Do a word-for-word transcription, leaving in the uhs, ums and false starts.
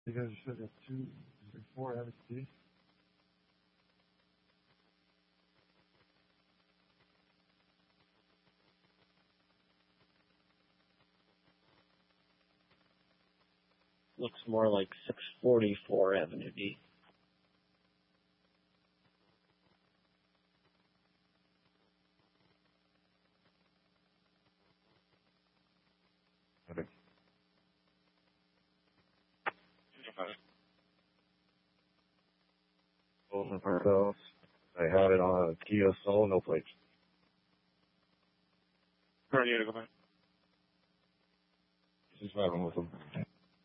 You guys are sitting at two, three, four, have a tea. Looks more like six forty-four Avenue D. Okay. Bolton Park House. I had it on a Kia Soul, no plates. Alright, you gotta go back. Just driving with them.